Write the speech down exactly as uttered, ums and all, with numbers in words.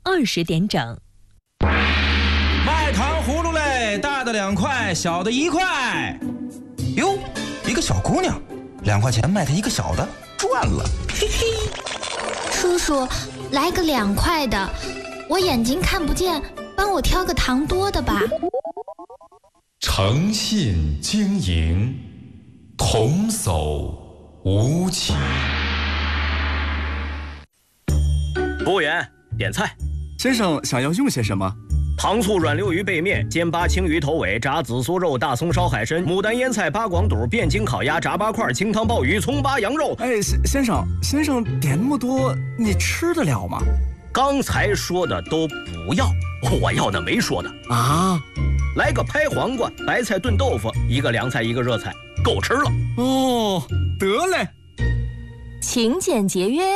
二十点整。 卖糖葫芦嘞，大的两块，小的一块。 哟，一个小姑娘，两块钱卖她一个小的，赚了，嘿嘿。 叔叔，来个两块的，我眼睛看不见，帮我挑个糖多的吧。 诚信经营，童叟无欺。 服务员，点菜。 先生想要用些什么？ 糖醋软溜鱼背面、煎八青鱼头尾、炸紫苏肉、大葱烧海参、牡丹腌菜、八广肚、汴京烤鸭、炸八块、清汤鲍鱼、葱八羊肉。 哎，先先生，先生点那么多，你吃得了吗？ 刚才说的都不要，我要的没说的啊。 来个拍黄瓜，白菜炖豆腐，一个凉菜，一个热菜，够吃了。 哦，得嘞。 勤俭节约。